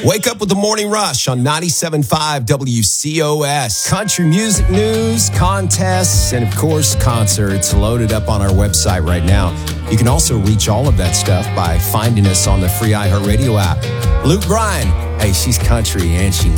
Wake up with the Morning Rush on 97.5 WCOS. Country music news, contests, and of course, concerts loaded up on our website right now. You can also reach all of that stuff by finding us on the free iHeartRadio app. Luke Bryan, hey, she's country and she